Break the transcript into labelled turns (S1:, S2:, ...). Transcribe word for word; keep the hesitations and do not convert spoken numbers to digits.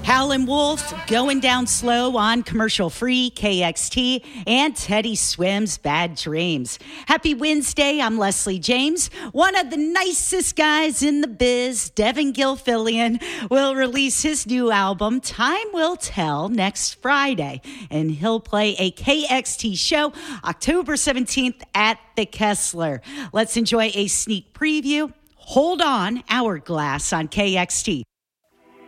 S1: Howlin' Wolf going down slow on commercial-free K X T and Teddy Swims Bad Dreams. Happy Wednesday. I'm Leslie James. One of the nicest guys in the biz, Devin Gilfillian, will release his new album, Time Will Tell, next Friday. And he'll play a K X T show October seventeenth at the Kessler. Let's enjoy a sneak preview. Hold on, Hourglass on K X T.